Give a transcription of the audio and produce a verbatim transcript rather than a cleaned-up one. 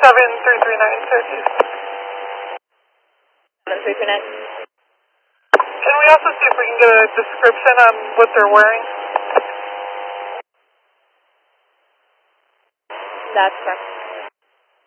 seven three three nine, Syracuse. seven three three nine. Can we also see if we can get a description on what they're wearing? That's correct.